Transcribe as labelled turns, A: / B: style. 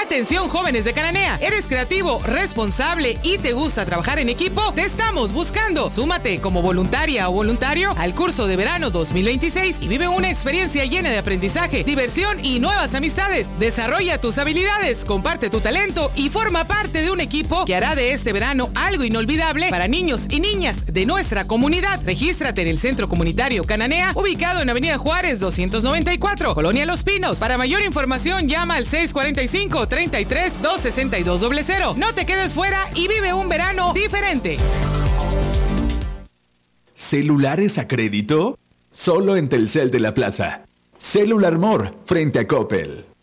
A: Atención, jóvenes de Cananea. ¿Eres creativo, responsable y te gusta trabajar en equipo? Te estamos buscando. Súmate como voluntaria o voluntario al curso de verano 2026 y vive una experiencia llena de aprendizaje, diversión y nuevas amistades. Desarrolla tus habilidades, comparte tu talento y forma parte de un equipo que hará de este verano algo inolvidable para niños y niñas de nuestra comunidad. Regístrate en el Centro Comunitario Cananea, ubicado en Avenida Juárez 294, Colonia Los Pinos. Para mayor información, llama al 645-33-26200. No te quedes fuera y vive un verano diferente.
B: ¿Celulares a crédito? Solo en Telcel de la Plaza. Cellular More, frente a Coppel.